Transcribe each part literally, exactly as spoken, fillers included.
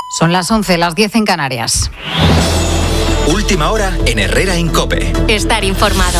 Son las once, las diez en Canarias. Última hora en Herrera en COPE. Estar informado.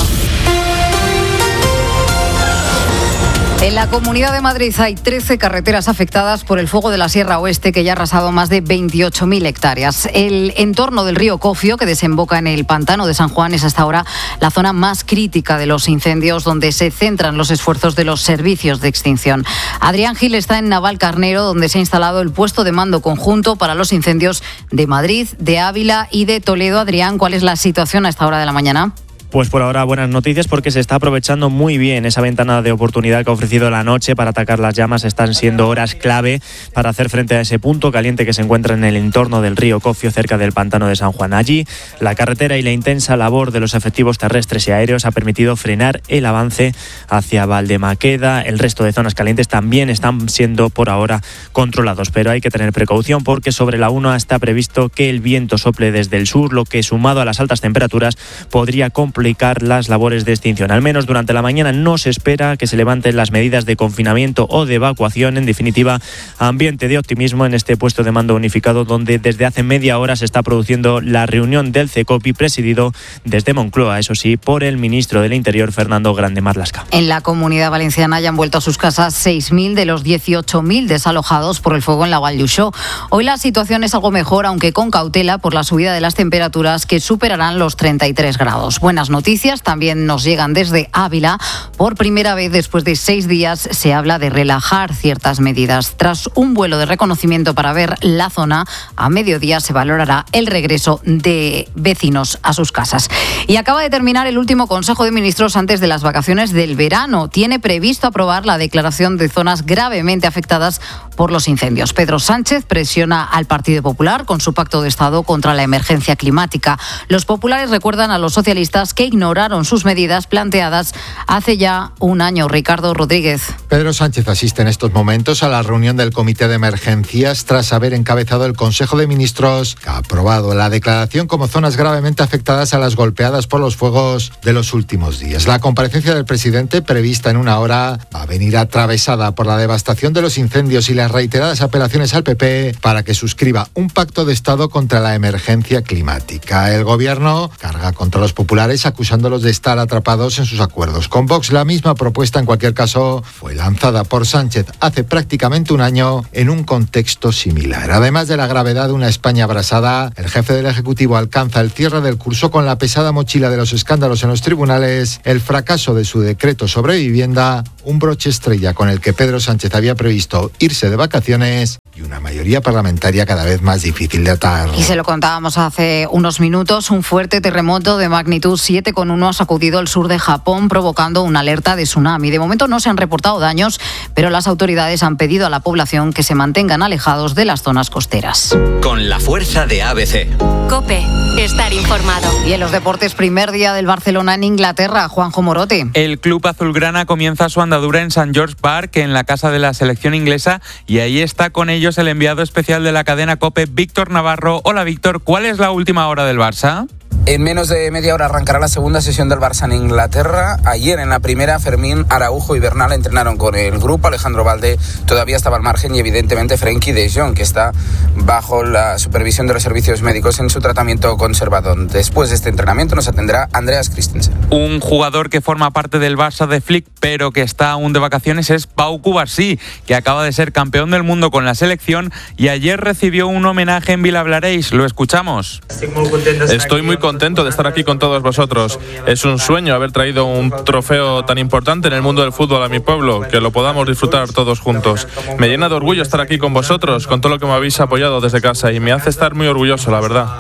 En la Comunidad de Madrid hay trece carreteras afectadas por el fuego de la Sierra Oeste, que ya ha arrasado más de veintiocho mil hectáreas. El entorno del río Cofio, que desemboca en el pantano de San Juan, es hasta ahora la zona más crítica de los incendios, donde se centran los esfuerzos de los servicios de extinción. Adrián Gil está en Navalcarnero, donde se ha instalado el puesto de mando conjunto para los incendios de Madrid, de Ávila y de Toledo. Adrián, ¿cuál es la situación a esta hora de la mañana? Pues por ahora buenas noticias, porque se está aprovechando muy bien esa ventana de oportunidad que ha ofrecido la noche para atacar las llamas. Están siendo horas clave para hacer frente a ese punto caliente que se encuentra en el entorno del río Cofio, cerca del pantano de San Juan. Allí, la carretera y la intensa labor de los efectivos terrestres y aéreos ha permitido frenar el avance hacia Valdemaqueda. El resto de zonas calientes también están siendo por ahora controlados, pero hay que tener precaución, porque sobre la una está previsto que el viento sople desde el sur, lo que, sumado a las altas temperaturas, podría complicar las labores de extinción. Al menos durante la mañana no se espera que se levanten las medidas de confinamiento o de evacuación. En definitiva, ambiente de optimismo en este puesto de mando unificado, donde desde hace media hora se está produciendo la reunión del CECOPI, presidido desde Moncloa, eso sí, por el ministro del Interior, Fernando Grande Marlaska. En la Comunidad Valenciana ya han vuelto a sus casas seis mil de los dieciocho mil desalojados por el fuego en la Vall d'Uixó. Hoy la situación es algo mejor, aunque con cautela por la subida de las temperaturas, que superarán los treinta y tres grados. Buenas noticias también nos llegan desde Ávila. Por primera vez después de seis días se habla de relajar ciertas medidas. Tras un vuelo de reconocimiento para ver la zona, a mediodía se valorará el regreso de vecinos a sus casas. Y acaba de terminar el último Consejo de Ministros antes de las vacaciones del verano. Tiene previsto aprobar la declaración de zonas gravemente afectadas por los incendios. Pedro Sánchez presiona al Partido Popular con su pacto de Estado contra la emergencia climática. Los populares recuerdan a los socialistas que ignoraron sus medidas planteadas hace ya un año. Ricardo Rodríguez. Pedro Sánchez asiste en estos momentos a la reunión del Comité de Emergencias tras haber encabezado el Consejo de Ministros, que ha aprobado la declaración como zonas gravemente afectadas a las golpeadas por los fuegos de los últimos días. La comparecencia del presidente, prevista en una hora, va a venir atravesada por la devastación de los incendios y las reiteradas apelaciones al P P para que suscriba un pacto de Estado contra la emergencia climática. El gobierno carga contra los populares, acusándolos de estar atrapados en sus acuerdos con Vox. La misma propuesta, en cualquier caso, fue lanzada por Sánchez hace prácticamente un año en un contexto similar. Además de la gravedad de una España abrasada, el jefe del Ejecutivo alcanza el cierre del curso con la pesada mochila de los escándalos en los tribunales, el fracaso de su decreto sobre vivienda, un broche estrella con el que Pedro Sánchez había previsto irse de vacaciones y una mayoría parlamentaria cada vez más difícil de atar. Y se lo contábamos hace unos minutos, un fuerte terremoto de magnitud siete coma uno ha sacudido el sur de Japón, provocando una alerta de tsunami. De momento no se han reportado daños, pero las autoridades han pedido a la población que se mantengan alejados de las zonas costeras. Con la fuerza de A B C. COPE, estar informado. Y en los deportes, primer día del Barcelona en Inglaterra, Juanjo Morote. El club azulgrana comienza su andadura en Saint George Park, en la casa de la selección inglesa, y ahí está con ellos el enviado especial de la cadena COPE, Víctor Navarro. Hola Víctor, ¿cuál es la última hora del Barça? En menos de media hora arrancará la segunda sesión del Barça en Inglaterra. Ayer en la primera, Fermín, Araujo y Bernal entrenaron con el grupo. Alejandro Valde todavía estaba al margen y evidentemente Frenkie de Jong, que está bajo la supervisión de los servicios médicos en su tratamiento conservador. Después de este entrenamiento nos atenderá Andreas Christensen. Un jugador que forma parte del Barça de Flick, pero que está aún de vacaciones, es Pau Cubarsí, que acaba de ser campeón del mundo con la selección y ayer recibió un homenaje en Vilablareix. Lo escuchamos. Estoy muy contento de estar aquí con todos vosotros. Es un sueño haber traído un trofeo tan importante en el mundo del fútbol a mi pueblo, que lo podamos disfrutar todos juntos. Me llena de orgullo estar aquí con vosotros, con todo lo que me habéis apoyado desde casa, y me hace estar muy orgulloso, la verdad.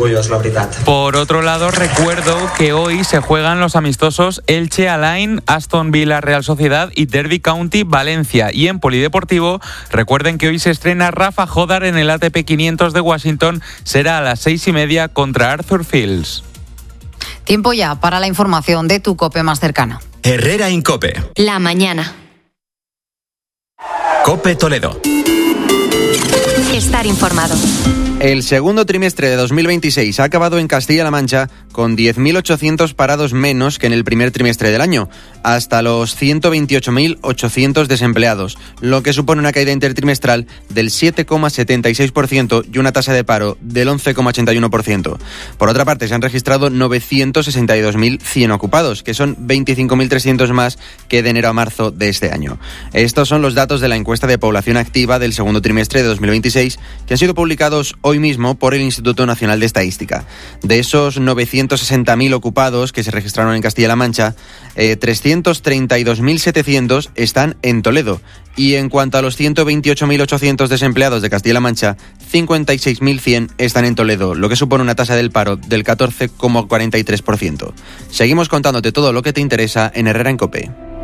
Por otro lado, recuerdo que hoy se juegan los amistosos Elche Alain, Aston Villa Real Sociedad y Derby County Valencia. Y en polideportivo, recuerden que hoy se estrena Rafa Jodar en el A T P quinientos de Washington. Será a las seis y media contra Arthur Fields. Tiempo ya para la información de tu COPE más cercana. Herrera en COPE. La mañana. COPE Toledo. Estar informado. El segundo trimestre de dos mil veintiséis ha acabado en Castilla-La Mancha con diez mil ochocientos parados menos que en el primer trimestre del año, hasta los ciento veintiocho mil ochocientos desempleados, lo que supone una caída intertrimestral del siete coma setenta y seis por ciento y una tasa de paro del once coma ochenta y uno por ciento. Por otra parte, se han registrado novecientos sesenta y dos mil cien ocupados, que son veinticinco mil trescientos más que de enero a marzo de este año. Estos son los datos de la encuesta de población activa del segundo trimestre de dos mil veintiséis, que han sido publicados hoy mismo por el Instituto Nacional de Estadística. De esos novecientos sesenta mil ocupados que se registraron en Castilla-La Mancha, eh, trescientos treinta y dos mil setecientos están en Toledo. Y en cuanto a los ciento veintiocho mil ochocientos desempleados de Castilla-La Mancha, cincuenta y seis mil cien están en Toledo, lo que supone una tasa del paro del catorce coma cuarenta y tres por ciento. Seguimos contándote todo lo que te interesa en Herrera en COPE.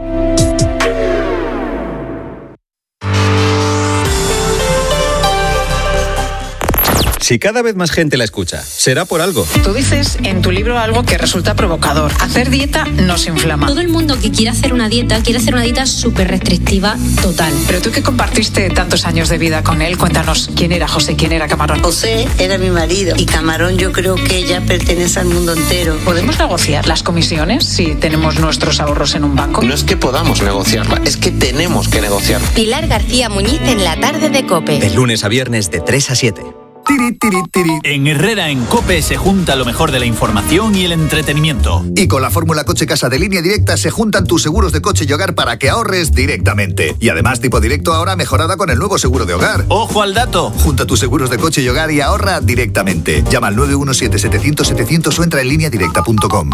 Si cada vez más gente la escucha, será por algo. Tú dices en tu libro algo que resulta provocador. Hacer dieta nos inflama. Todo el mundo que quiere hacer una dieta, quiere hacer una dieta súper restrictiva, total. Pero tú que compartiste tantos años de vida con él, cuéntanos, ¿quién era José? ¿Quién era Camarón? José era mi marido y Camarón yo creo que ya pertenece al mundo entero. ¿Podemos negociar las comisiones si tenemos nuestros ahorros en un banco? No es que podamos negociarla, es que tenemos que negociar. Pilar García Muñiz en la tarde de COPE. De lunes a viernes de tres a siete. Tiri, tiri, tiri. En Herrera en COPE se junta lo mejor de la información y el entretenimiento. Y con la fórmula Coche Casa de Línea Directa se juntan tus seguros de coche y hogar para que ahorres directamente. Y además tipo directo ahora mejorada con el nuevo seguro de hogar. ¡Ojo al dato! Junta tus seguros de coche y hogar y ahorra directamente. Llama al nueve uno siete, setecientos, setecientos o entra en línea directa punto com.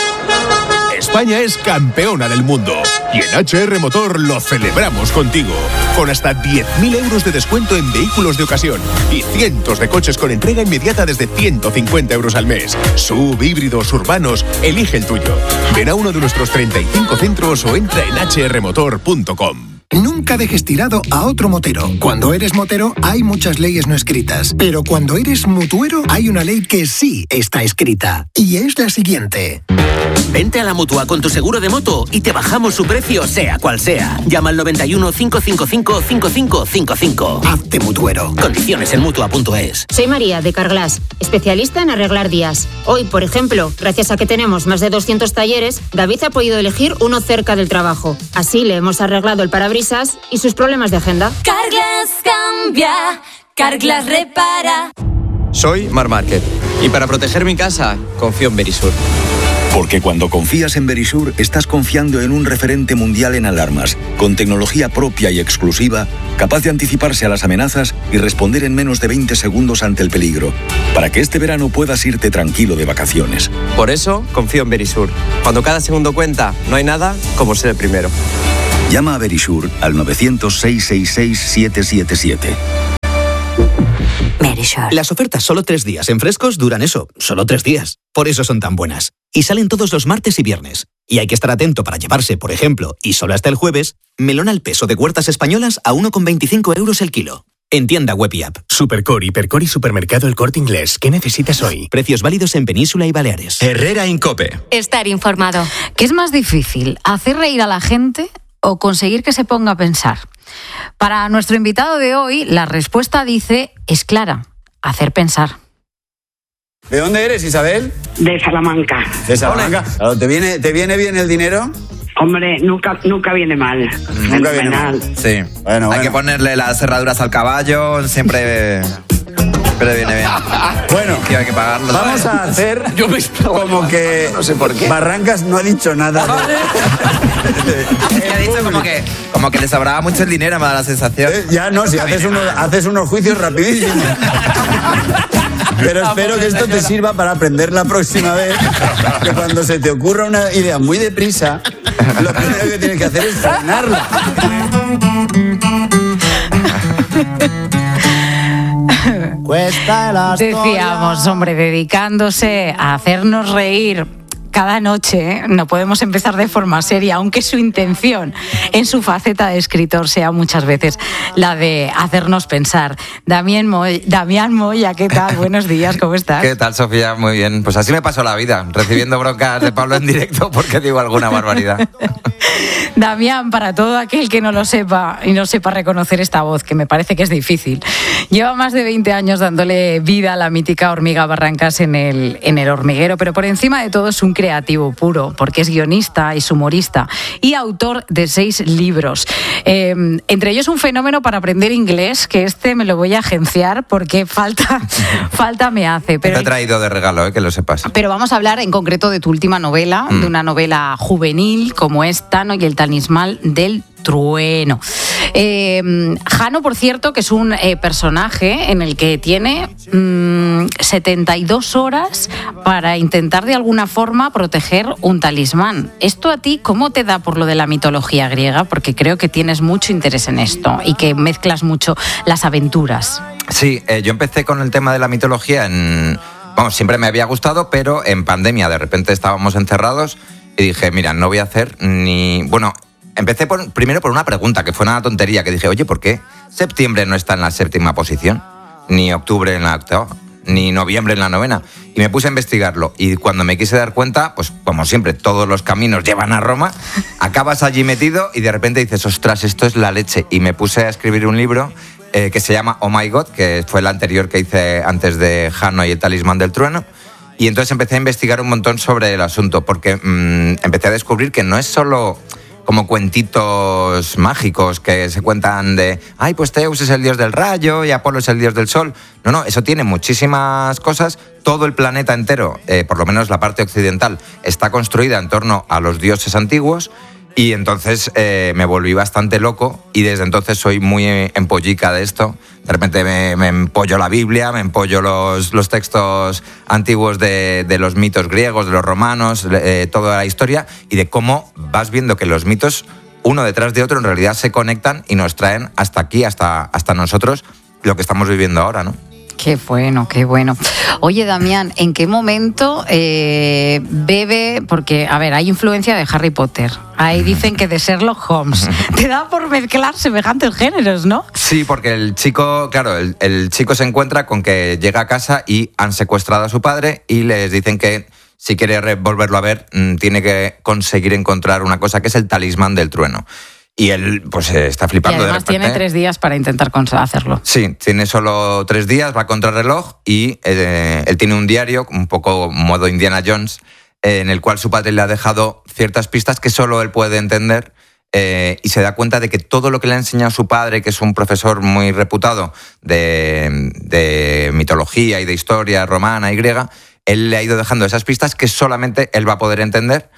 España es campeona del mundo y en H R Motor lo celebramos contigo, con hasta diez mil euros de descuento en vehículos de ocasión y cientos de coches con entrega inmediata desde ciento cincuenta euros al mes. Sub, híbridos, urbanos, elige el tuyo. Ven a uno de nuestros treinta y cinco centros o entra en hache erre motor punto com. Nunca dejes tirado a otro motero. Cuando eres motero hay muchas leyes no escritas, pero cuando eres mutuero hay una ley que sí está escrita y es la siguiente. Vente a la Mutua con tu seguro de moto y te bajamos su precio sea cual sea. Llama al noventa y uno, cinco cinco cinco, cinco cinco cinco cinco. Hazte mutuero. Condiciones en mutua punto es. Soy María de Carglass, especialista en arreglar días. Hoy, por ejemplo, gracias a que tenemos más de doscientos talleres, David ha podido elegir uno cerca del trabajo. Así le hemos arreglado el parabrisas y sus problemas de agenda. Carglass cambia, Carglass repara. Soy Mar Márquez y para proteger mi casa confío en Verisur. Porque cuando confías en Verisur, estás confiando en un referente mundial en alarmas, con tecnología propia y exclusiva, capaz de anticiparse a las amenazas y responder en menos de veinte segundos ante el peligro, para que este verano puedas irte tranquilo de vacaciones. Por eso, confío en Verisur. Cuando cada segundo cuenta, no hay nada como ser el primero. Llama a Verisur al nueve cero cero, seis seis seis, siete siete siete. Las ofertas solo tres días en Frescos duran eso, solo tres días. Por eso son tan buenas. Y salen todos los martes y viernes. Y hay que estar atento para llevarse, por ejemplo, y solo hasta el jueves, melón al peso de Huertas Españolas a uno coma veinticinco euros el kilo. En tienda web y app. Supercore, Hipercore y Supermercado El Corte Inglés. ¿Qué necesitas hoy? Precios válidos en Península y Baleares. Herrera en COPE. Estar informado. ¿Qué es más difícil, hacer reír a la gente o conseguir que se ponga a pensar? Para nuestro invitado de hoy, la respuesta dice, es clara, hacer pensar. ¿De dónde eres, Isabel? De Salamanca. ¿De Salamanca? Claro, ¿te viene, ¿Te viene bien el dinero? Hombre, nunca, nunca viene mal. Nunca viene mal. Sí. Bueno, Hay bueno. que ponerle las cerraduras al caballo, siempre, siempre viene bien. Bueno, sí, hay que pagarlo. Vamos a hacer como que no sé por qué. Barrancas no ha dicho nada. Ha dicho como que, como que le sobraba mucho el dinero, me da la sensación. Eh, ya no, si haces unos, haces unos juicios rapidísimos. Pero espero que esto te sirva para aprender la próxima vez que cuando se te ocurra una idea muy deprisa, lo primero que tienes que hacer es frenarla. Decíamos, hombre, dedicándose a hacernos reír. cada noche, ¿eh? No podemos empezar de forma seria, aunque su intención en su faceta de escritor sea muchas veces la de hacernos pensar. Damián Moya, Damián Moya, ¿qué tal? Buenos días, ¿cómo estás? ¿Qué tal, Sofía? Muy bien. Pues así me pasó la vida, recibiendo broncas de Pablo en directo porque digo alguna barbaridad. Damián, para todo aquel que no lo sepa y no sepa reconocer esta voz, que me parece que es difícil, lleva más de veinte años dándole vida a la mítica Hormiga Barrancas en el, en el hormiguero, pero por encima de todo es un creativo puro, porque es guionista, es humorista y autor de seis libros. Eh, entre ellos un fenómeno para aprender inglés, que este me lo voy a agenciar porque falta, falta me hace. Pero te he traído de regalo, eh, que lo sepas. Pero vamos a hablar en concreto de tu última novela, mm. de una novela juvenil como es Tano y el talismán del trueno. Eh, Jano, por cierto, que es un eh, personaje en el que tiene mmm, setenta y dos horas para intentar de alguna forma proteger un talismán. ¿Esto a ti cómo te da por lo de la mitología griega? Porque creo que tienes mucho interés en esto y que mezclas mucho las aventuras. Sí, eh, yo empecé con el tema de la mitología en... Vamos, siempre me había gustado, pero en pandemia de repente estábamos encerrados y dije, mira, no voy a hacer ni... Bueno... Empecé por, primero por una pregunta, que fue una tontería, que dije, oye, ¿por qué septiembre no está en la séptima posición? Ni octubre en la octava, ni noviembre en la novena. Y me puse a investigarlo. Y cuando me quise dar cuenta, pues como siempre, todos los caminos llevan a Roma, acabas allí metido y de repente dices, ostras, esto es la leche. Y me puse a escribir un libro eh, que se llama Oh My God, que fue el anterior que hice antes de Jano y el talismán del trueno. Y entonces empecé a investigar un montón sobre el asunto, porque mmm, empecé a descubrir que no es solo... como cuentitos mágicos que se cuentan de, ay, pues Zeus es el dios del rayo y Apolo es el dios del sol. No, no, eso tiene muchísimas cosas. Todo el planeta entero, eh, por lo menos la parte occidental, está construida en torno a los dioses antiguos. Y entonces eh, me volví bastante loco y desde entonces soy muy empollica de esto. De repente me, me empollo la Biblia, me empollo los, los textos antiguos de, de los mitos griegos, de los romanos, eh, toda la historia, y de cómo vas viendo que los mitos, uno detrás de otro, en realidad se conectan y nos traen hasta aquí, hasta, hasta nosotros, lo que estamos viviendo ahora, ¿no? Qué bueno, qué bueno. Oye, Damián, ¿en qué momento eh, bebe? Porque, a ver, hay influencia de Harry Potter. Ahí dicen que de Sherlock Holmes. Te da por mezclar semejantes géneros, ¿no? Sí, porque el chico, claro, el, el chico se encuentra con que llega a casa y han secuestrado a su padre y les dicen que si quiere volverlo a ver, tiene que conseguir encontrar una cosa que es el talismán del trueno. Y él pues está flipando. Y además de repente. Tiene tres días para intentar hacerlo. Sí, tiene solo tres días, va contra reloj y eh, él tiene un diario, un poco modo Indiana Jones, eh, en el cual su padre le ha dejado ciertas pistas que solo él puede entender eh, y se da cuenta de que todo lo que le ha enseñado su padre, que es un profesor muy reputado de, de mitología y de historia romana y griega, él le ha ido dejando esas pistas que solamente él va a poder entender.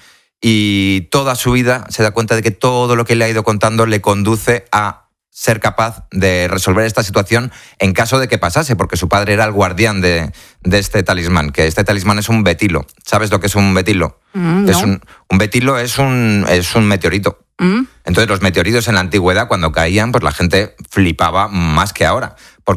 Y toda su vida se da cuenta de que todo lo que le ha ido contando le conduce a ser capaz de resolver esta situación en caso de que pasase, porque su padre era el guardián de, de este talismán, que este talismán es un betilo. ¿Sabes lo que es un betilo? Mm, es no. un, un betilo es un, es un meteorito. Mm. Entonces los meteoritos en la antigüedad, cuando caían, pues la gente flipaba más que ahora. ¿Por